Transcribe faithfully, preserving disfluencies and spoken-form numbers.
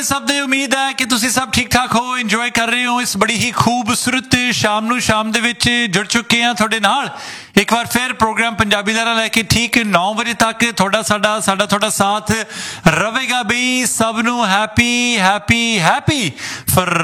ਤੁਹਾਡੇ ਸਭ ਦੀ ਉਮੀਦ ਹੈ ਕਿ ਤੁਸੀਂ ਸਭ ਠੀਕ ਠਾਕ ਹੋ, ਇੰਜੋਏ ਕਰ ਰਹੇ ਹੋ ਇਸ ਬੜੀ ਹੀ ਖੂਬਸੂਰਤ ਸ਼ਾਮ ਨੂੰ। ਸ਼ਾਮ ਦੇ ਵਿੱਚ ਜੁੜ ਚੁੱਕੇ ਹਾਂ ਤੁਹਾਡੇ ਨਾਲ ਇੱਕ ਵਾਰ ਫਿਰ ਪ੍ਰੋਗਰਾਮ ਪੰਜਾਬੀ ਲਹਿਰਾਂ ਲੈ ਕੇ ਠੀਕ ਨੌ ਵਜੇ ਤੱਕ ਤੁਹਾਡਾ ਸਾਡਾ ਸਾਡਾ ਤੁਹਾਡਾ ਸਾਥ ਰਹੇਗਾ ਬਈ। ਸਭ ਨੂੰ ਹੈਪੀ ਹੈਪੀ ਹੈਪੀ ਫਰ